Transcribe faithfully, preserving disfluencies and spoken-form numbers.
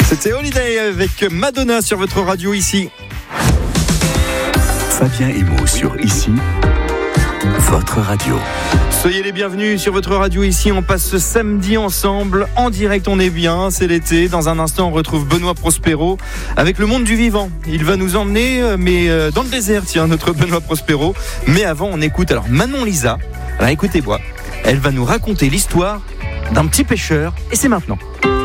C'était Holiday avec Madonna sur votre radio ici. Fabien Emo sur Ici, votre radio. Soyez les bienvenus sur votre radio ici. On passe ce samedi ensemble, en direct, on est bien, c'est l'été. Dans un instant, on retrouve Benoît Prospero avec le monde du vivant. Il va nous emmener, mais dans le désert, tiens, notre Benoît Prospero. Mais avant, on écoute alors Manon Lisa. Alors écoutez-moi, elle va nous raconter l'histoire d'un petit pêcheur, et c'est maintenant.